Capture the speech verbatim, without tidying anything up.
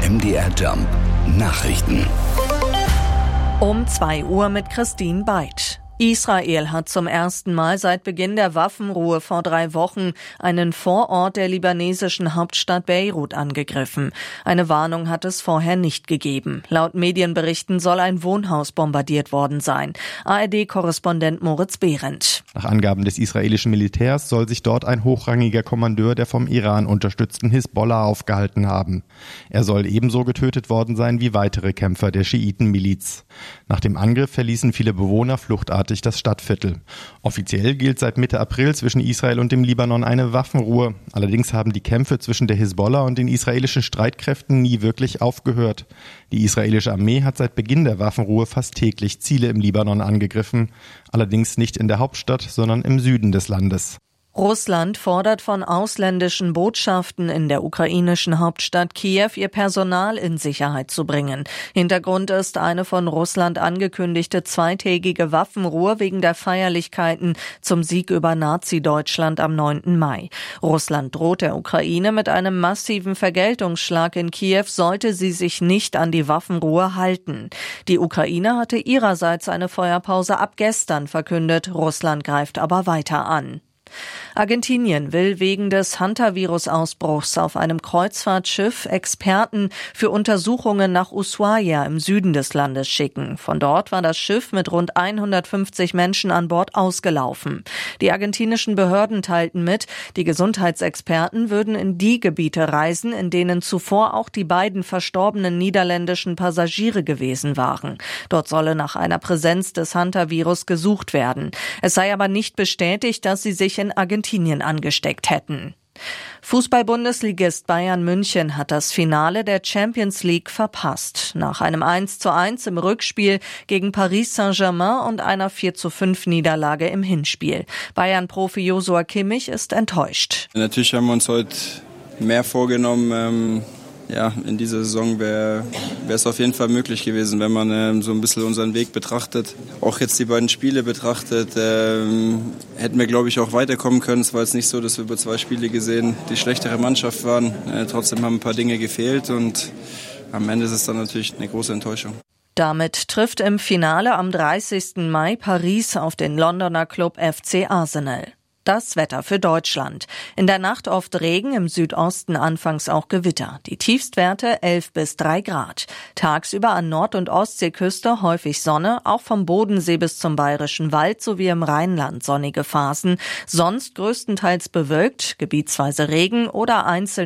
M D R Jump Nachrichten. Um zwei Uhr mit Christine Beid. Israel hat zum ersten Mal seit Beginn der Waffenruhe vor drei Wochen einen Vorort der libanesischen Hauptstadt Beirut angegriffen. Eine Warnung hat es vorher nicht gegeben. Laut Medienberichten soll ein Wohnhaus bombardiert worden sein. A R D-Korrespondent Moritz Behrendt. Nach Angaben des israelischen Militärs soll sich dort ein hochrangiger Kommandeur der vom Iran unterstützten Hisbollah aufgehalten haben. Er soll ebenso getötet worden sein wie weitere Kämpfer der Schiitenmiliz. Nach dem Angriff verließen viele Bewohner fluchtartig das Stadtviertel. Offiziell gilt seit Mitte April zwischen Israel und dem Libanon eine Waffenruhe. Allerdings haben die Kämpfe zwischen der Hisbollah und den israelischen Streitkräften nie wirklich aufgehört. Die israelische Armee hat seit Beginn der Waffenruhe fast täglich Ziele im Libanon angegriffen. Allerdings nicht in der Hauptstadt, sondern im Süden des Landes. Russland fordert von ausländischen Botschaften in der ukrainischen Hauptstadt Kiew, ihr Personal in Sicherheit zu bringen. Hintergrund ist eine von Russland angekündigte zweitägige Waffenruhe wegen der Feierlichkeiten zum Sieg über Nazi-Deutschland am neunten Mai. Russland droht der Ukraine mit einem massiven Vergeltungsschlag in Kiew, sollte sie sich nicht an die Waffenruhe halten. Die Ukraine hatte ihrerseits eine Feuerpause ab gestern verkündet, Russland greift aber weiter an. Argentinien will wegen des Hantavirus-Ausbruchs auf einem Kreuzfahrtschiff Experten für Untersuchungen nach Ushuaia im Süden des Landes schicken. Von dort war das Schiff mit rund hundertfünfzig Menschen an Bord ausgelaufen. Die argentinischen Behörden teilten mit, die Gesundheitsexperten würden in die Gebiete reisen, in denen zuvor auch die beiden verstorbenen niederländischen Passagiere gewesen waren. Dort solle nach einer Präsenz des Hantavirus gesucht werden. Es sei aber nicht bestätigt, dass sie sich in Argentinien angesteckt hätten. Fußball-Bundesligist Bayern München hat das Finale der Champions League verpasst. Nach einem eins zu eins im Rückspiel gegen Paris Saint-Germain und einer vier zu fünf Niederlage im Hinspiel. Bayern-Profi Joshua Kimmich ist enttäuscht. Natürlich haben wir uns heute mehr vorgenommen. Ähm Ja, in dieser Saison wäre es auf jeden Fall möglich gewesen, wenn man ähm, so ein bisschen unseren Weg betrachtet. Auch jetzt die beiden Spiele betrachtet, ähm, hätten wir, glaube ich, auch weiterkommen können. Es war jetzt nicht so, dass wir über zwei Spiele gesehen die schlechtere Mannschaft waren. Äh, trotzdem haben ein paar Dinge gefehlt und am Ende ist es dann natürlich eine große Enttäuschung. Damit trifft im Finale am dreißigsten Mai Paris auf den Londoner Club F C Arsenal. Das Wetter für Deutschland. In der Nacht oft Regen, im Südosten anfangs auch Gewitter. Die Tiefstwerte elf bis drei Grad. Tagsüber an Nord- und Ostseeküste häufig Sonne, auch vom Bodensee bis zum Bayerischen Wald sowie im Rheinland sonnige Phasen. Sonst größtenteils bewölkt, gebietsweise Regen oder einzeln